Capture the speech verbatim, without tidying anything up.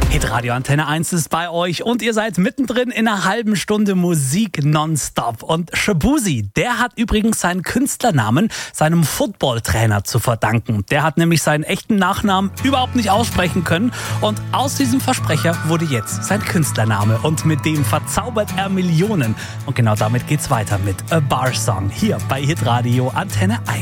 Hitradio Antenne eins ist bei euch und ihr seid mittendrin in einer halben Stunde Musik nonstop. Und Shaboozey, der hat übrigens seinen Künstlernamen seinem Footballtrainer zu verdanken. Der hat nämlich seinen echten Nachnamen überhaupt nicht aussprechen können und aus diesem Versprecher wurde jetzt sein Künstlername und mit dem verzaubert er Millionen. Und genau damit geht's weiter mit A Bar Song hier bei Hitradio Antenne eins.